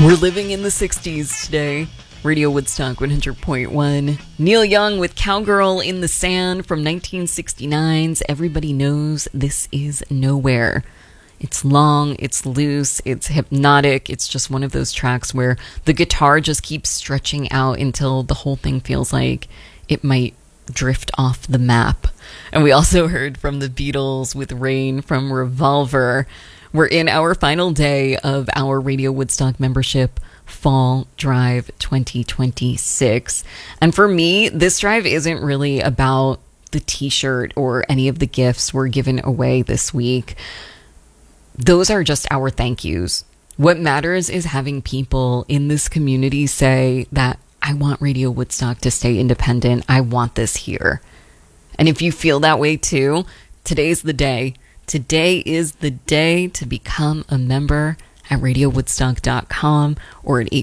We're living in the 60s today. Radio Woodstock 100.1. Neil Young with Cowgirl in the Sand from 1969's Everybody Knows This Is Nowhere. It's long, it's loose, it's hypnotic. It's just one of those tracks where the guitar just keeps stretching out until the whole thing feels like it might drift off the map. And we also heard from the Beatles with Rain from Revolver. We're in our final day of our Radio Woodstock membership Fall Drive 2026. And for me, this drive isn't really about the t-shirt or any of the gifts we're giving away this week. Those are just our thank yous. What matters is having people in this community say that I want Radio Woodstock to stay independent. I want this here. And if you feel that way too, today's the day. Today is the day to become a member at radiowoodstock.com or at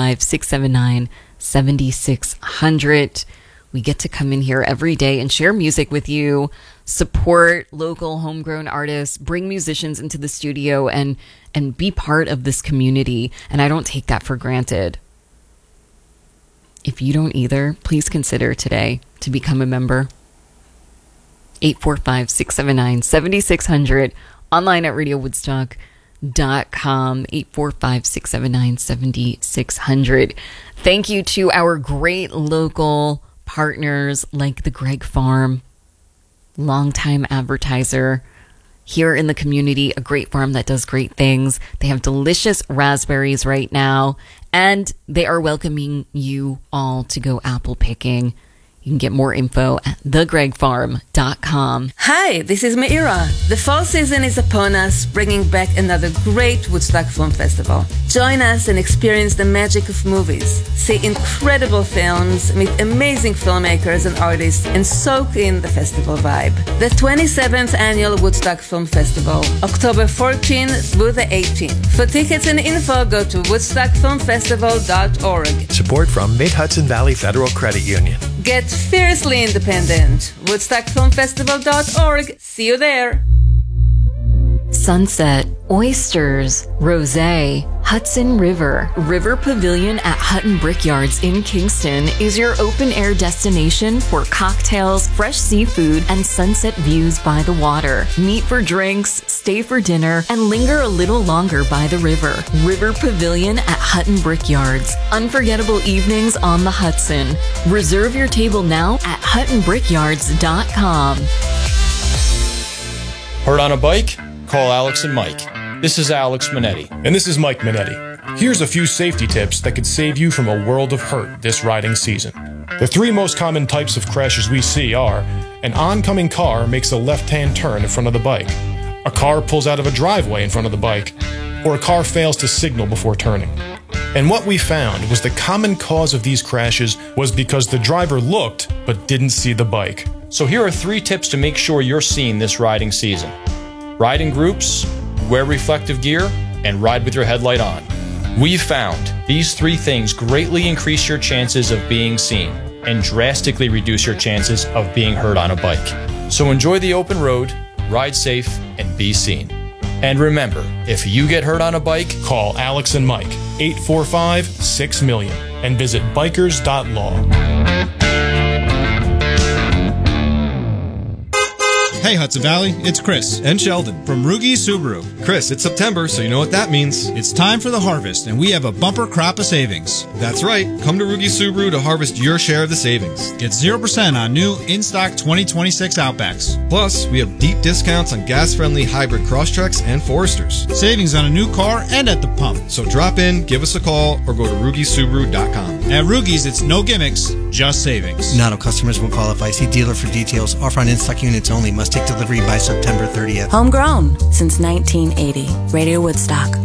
845-679-7600. We get to come in here every day and share music with you, support local homegrown artists, bring musicians into the studio, and be part of this community. And I don't take that for granted. If you don't either, please consider today to become a member. 845-679-7600, online at radiowoodstock.com, 845-679-7600. Thank you to our great local partners like the Greg Farm, longtime advertiser here in the community, a great farm that does great things. They have delicious raspberries right now, and they are welcoming you all to go apple picking. You can get more info at thegregfarm.com. Hi, this is Meira. The fall season is upon us, bringing back another great Woodstock Film Festival. Join us and experience the magic of movies. See incredible films, meet amazing filmmakers and artists, and soak in the festival vibe. The 27th Annual Woodstock Film Festival, October 14th through the 18th. For tickets and info, go to woodstockfilmfestival.org. Support from Mid-Hudson Valley Federal Credit Union. Get fiercely independent. WoodstockFilmFestival.org. See you there. Sunset, oysters, rosé, Hudson River. River Pavilion at Hutton Brickyards in Kingston is your open-air destination for cocktails, fresh seafood, and sunset views by the water. Meet for drinks, stay for dinner, and linger a little longer by the river. River Pavilion at Hutton Brickyards. Unforgettable evenings on the Hudson. Reserve your table now at HuttonBrickyards.com. Hurt on a bike? Call Alex and Mike. This is Alex Minetti. And this is Mike Minetti. Here's a few safety tips that could save you from a world of hurt this riding season. The three most common types of crashes we see are: an oncoming car makes a left-hand turn in front of the bike, a car pulls out of a driveway in front of the bike, or a car fails to signal before turning. And what we found was the common cause of these crashes was because the driver looked but didn't see the bike. So here are 3 tips to make sure you're seen this riding season. Ride in groups, wear reflective gear, and ride with your headlight on. We've found these 3 things greatly increase your chances of being seen and drastically reduce your chances of being hurt on a bike. So enjoy the open road, ride safe, and be seen. And remember, if you get hurt on a bike, call Alex and Mike, 845-6-MILLION, and visit bikers.law. Hey Hudson Valley, it's Chris and Sheldon from Rugi Subaru. Chris, it's September, so you know what that means. It's time for the harvest, and we have a bumper crop of savings. That's right. Come to Rugi Subaru to harvest your share of the savings. Get 0% on new in-stock 2026 Outbacks. Plus, we have deep discounts on gas-friendly hybrid Crosstreks and Foresters. Savings on a new car and at the pump. So drop in, give us a call, or go to RugiSubaru.com. At Rugi's, it's no gimmicks, just savings. Not all customers will qualify. See dealer for details. Offer on in-stock units only. Must take delivery by September 30th. Homegrown since 1980. Radio Woodstock.